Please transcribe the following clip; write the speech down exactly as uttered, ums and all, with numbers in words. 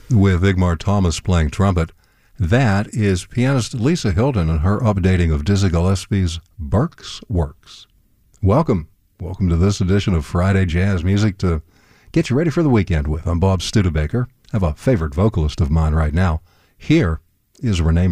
with Igmar Thomas playing trumpet. That is pianist Lisa Hilton and her updating of Dizzy Gillespie's Burke's Works. Welcome. Welcome to this edition of Friday Jazz Music to get you ready for the weekend with. I'm Bob Studebaker. I have a favorite vocalist of mine right now. Here is Renee